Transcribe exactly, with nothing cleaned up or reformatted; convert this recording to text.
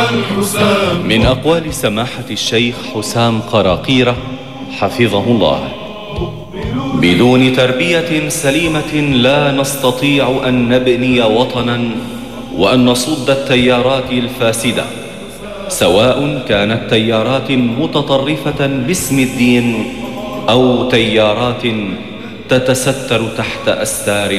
الحسام. من أقوال سماحة الشيخ حسام قراقيرة حفظه الله: بدون تربية سليمة لا نستطيع أن نبني وطنا وأن نصد التيارات الفاسدة، سواء كانت تيارات متطرفة باسم الدين أو تيارات تتستر تحت أستار